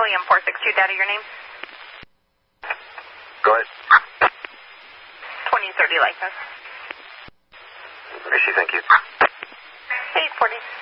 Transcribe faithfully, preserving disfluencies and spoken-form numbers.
William four six two, data, your name? Go ahead. twenty thirty license. Rishi, thank you. eight forty.